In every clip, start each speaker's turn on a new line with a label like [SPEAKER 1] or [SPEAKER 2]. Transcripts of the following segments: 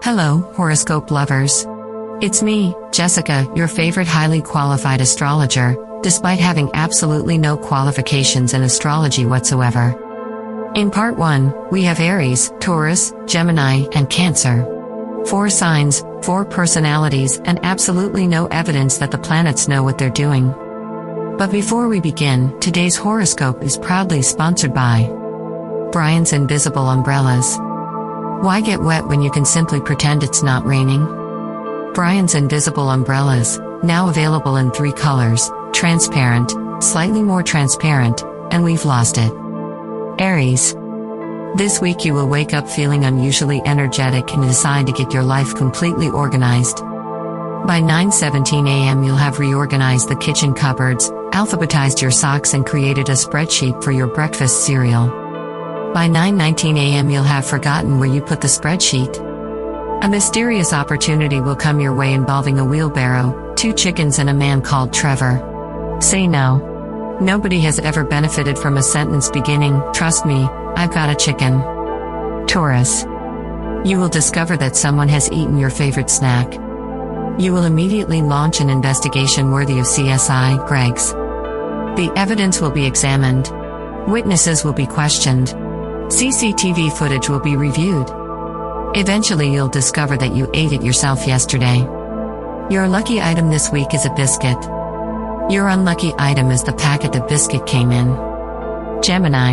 [SPEAKER 1] Hello, horoscope lovers. It's me, Jessica, your favorite highly qualified astrologer, despite having absolutely no qualifications in astrology whatsoever. In part 1, we have Aries, Taurus, Gemini, and Cancer. 4 signs, 4 personalities, and absolutely no evidence that the planets know what they're doing. But before we begin, today's horoscope is proudly sponsored by Brian's Invisible Umbrellas. Why get wet when you can simply pretend it's not raining? Brian's Invisible Umbrellas, now available in 3 colors: transparent, slightly more transparent, and we've lost it. Aries. This week you will wake up feeling unusually energetic and decide to get your life completely organized. By 9:17 a.m. you'll have reorganized the kitchen cupboards, alphabetized your socks and created a spreadsheet for your breakfast cereal. By 9:19 a.m. you'll have forgotten where you put the spreadsheet. A mysterious opportunity will come your way involving a wheelbarrow, 2 chickens and a man called Trevor. Say no. Nobody has ever benefited from a sentence beginning, "Trust me, I've got a chicken." Taurus. You will discover that someone has eaten your favorite snack. You will immediately launch an investigation worthy of CSI, Greg's. The evidence will be examined. Witnesses will be questioned. CCTV footage will be reviewed. Eventually you'll discover that you ate it yourself yesterday. Your lucky item this week is a biscuit. Your unlucky item is the packet the biscuit came in. Gemini.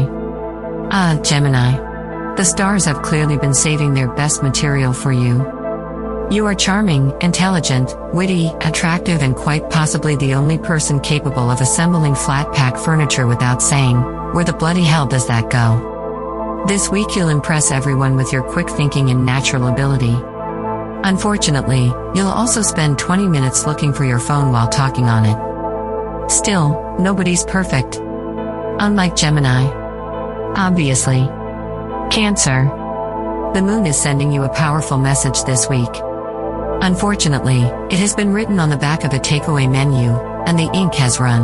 [SPEAKER 1] Gemini. The stars have clearly been saving their best material for you. You are charming, intelligent, witty, attractive, and quite possibly the only person capable of assembling flat-pack furniture without saying, "Where the bloody hell does that go?" This week you'll impress everyone with your quick thinking and natural ability. Unfortunately, you'll also spend 20 minutes looking for your phone while talking on it. Still, nobody's perfect. Unlike Gemini. Obviously. Cancer. The moon is sending you a powerful message this week. Unfortunately, it has been written on the back of a takeaway menu, and the ink has run.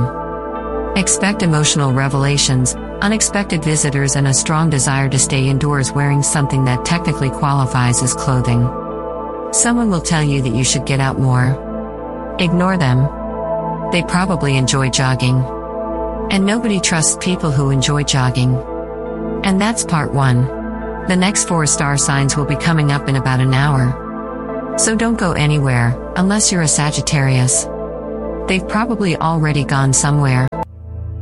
[SPEAKER 1] Expect emotional revelations, unexpected visitors, and a strong desire to stay indoors wearing something that technically qualifies as clothing. Someone will tell you that you should get out more. Ignore them. They probably enjoy jogging. And nobody trusts people who enjoy jogging. And that's part 1. The next 4 star signs will be coming up in about an hour. So don't go anywhere, unless you're a Sagittarius. They've probably already gone somewhere.